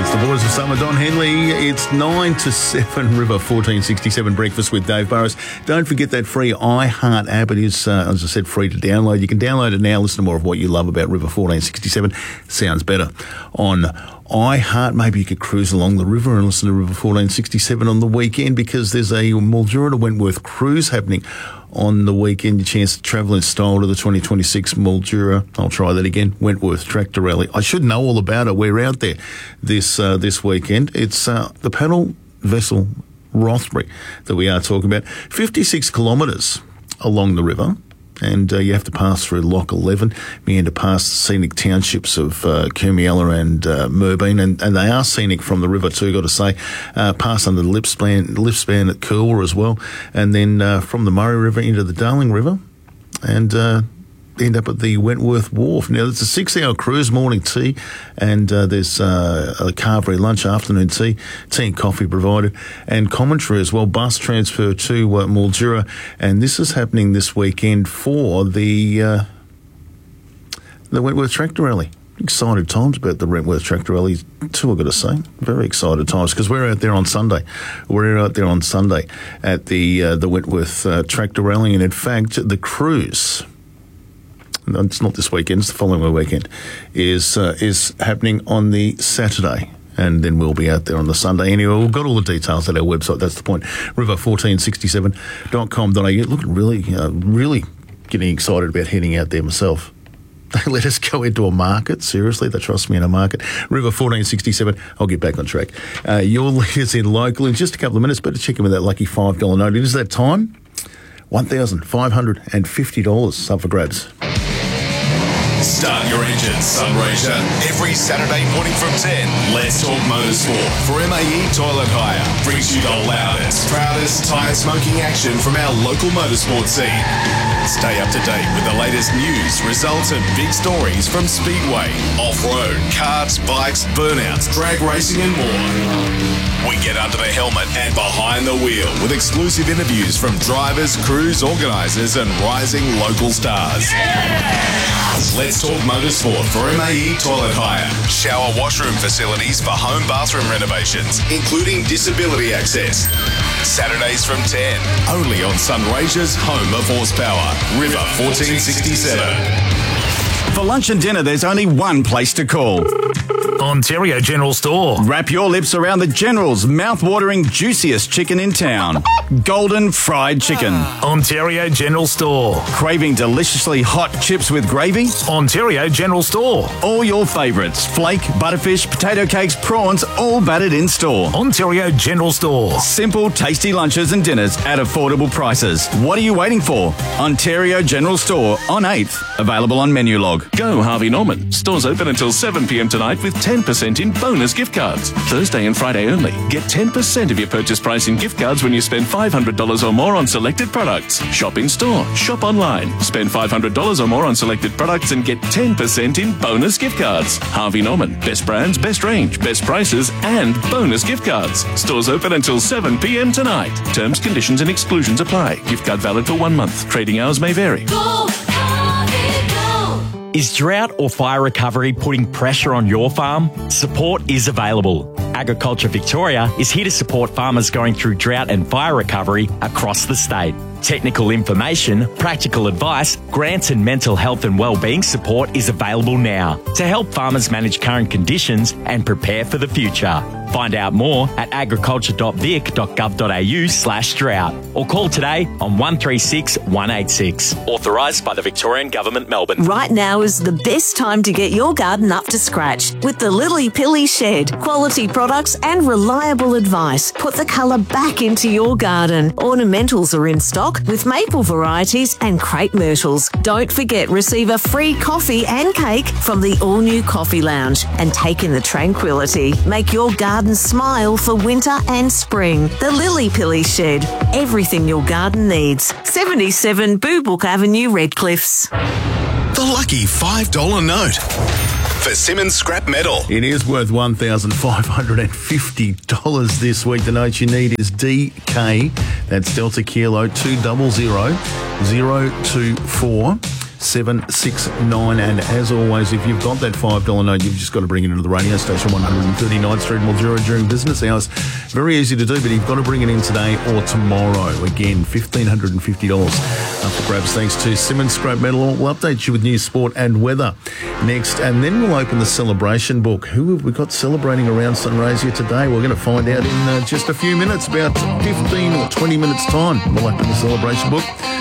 It's the Boys of Summer, Don Henley. It's 9 to 7, River 1467 Breakfast with Dave Burrows. Don't forget that free iHeart app. It is, as I said, free to download. You can download it now. Listen to more of what you love about River 1467. Sounds better on iHeart. Maybe you could cruise along the river and listen to River 1467 on the weekend, because there's a Mildura to Wentworth cruise happening on the weekend. Your chance to travel in style to the 2026 Mildura. I'll try that again. Wentworth Tractor Rally. I should know all about it. We're out there this weekend. It's the paddle vessel Rothbury that we are talking about. 56 kilometres along the river. And you have to pass through Loch 11, meander past scenic townships of Kermiella and Merbeen, and they are scenic from the river too, got to say. Pass under the lift span at Curwa as well, and then from the Murray River into the Darling River, and end up at the Wentworth Wharf. Now, it's a 6-hour cruise, morning tea, and there's a carvery lunch, afternoon tea and coffee provided, and commentary as well, bus transfer to Mildura, and this is happening this weekend for the Wentworth Tractor Rally. Excited times about the Wentworth Tractor Rally too, I've got to say. Very excited times, because we're out there on Sunday. We're out there on Sunday at the Wentworth Tractor Rally, and in fact, the cruise... it's not this weekend, it's the following weekend, is happening on the Saturday, and then we'll be out there on the Sunday. Anyway, we've got all the details at our website. That's the point, river1467.com.au. Look, really getting excited about heading out there myself. They let us go into a market. Seriously, they trust me in a market. River 1467. I'll get back on track. Your leaders in local in just a couple of minutes. Better check in with that lucky $5 note. It is that time. $1,550 up for grabs. Start your engines, Sunraysia. Every Saturday morning from 10, Let's Talk Motorsport for MAE Toilet Hire. Brings you the loudest, proudest tyre smoking action from our local motorsport scene. Stay up to date with the latest news, results and big stories from Speedway, off-road, karts, bikes, burnouts, drag racing and more. We get under the helmet and behind the wheel with exclusive interviews from drivers, crews, organisers and rising local stars. Let's Talk Motorsport for MAE Toilet Hire. Shower washroom facilities for home bathroom renovations, including disability access. Saturdays from 10, only on Sunraysia's home of horsepower, River 1467. For lunch and dinner, there's only one place to call. Ontario General Store. Wrap your lips around the General's mouth-watering, juiciest chicken in town. Golden fried chicken. Ontario General Store. Craving deliciously hot chips with gravy? Ontario General Store. All your favourites. Flake, butterfish, potato cakes, prawns, all battered in store. Ontario General Store. Simple, tasty lunches and dinners at affordable prices. What are you waiting for? Ontario General Store on 8th. Available on Menulog. Go Harvey Norman. Stores open until 7 p.m. tonight with 10% in bonus gift cards. Thursday and Friday only. Get 10% of your purchase price in gift cards when you spend $500 or more on selected products. Shop in store. Shop online. Spend $500 or more on selected products and get 10% in bonus gift cards. Harvey Norman. Best brands, best range, best prices, and bonus gift cards. Stores open until 7 p.m. tonight. Terms, conditions, and exclusions apply. Gift card valid for 1 month. Trading hours may vary. Is drought or fire recovery putting pressure on your farm? Support is available. Agriculture Victoria is here to support farmers going through drought and fire recovery across the state. Technical information, practical advice, grants and mental health and wellbeing support is available now to help farmers manage current conditions and prepare for the future. Find out more at agriculture.vic.gov.au/drought or call today on 136 186. Authorised by the Victorian Government, Melbourne. Right now is the best time to get your garden up to scratch with the Lily Pilly Shed. Quality products and reliable advice put the colour back into your garden. Ornamentals are in stock with maple varieties and crepe myrtles. Don't forget, receive a free coffee and cake from the all-new Coffee Lounge and take in the tranquility. Make your garden smile for winter and spring. The Lily Pilly Shed. Everything your garden needs. 77 Boobook Avenue, Redcliffs. The lucky $5 note for Simmons Scrap Metal. It is worth $1,550 this week. The note you need is DK. That's Delta Kilo 200 024 769. And as always, if you've got that $5 note, you've just got to bring it into the radio station, 139th Street, Mildura, during business hours. Very easy to do, but you've got to bring it in today or tomorrow. Again, $1,550 up for grabs thanks to Simmons Scrap Metal. We'll update you with news, sport and weather next, and then we'll open the celebration book. Who have we got celebrating around Sunraysia today? We're going to find out in just a few minutes, about 15 or 20 minutes time. We'll open the celebration book.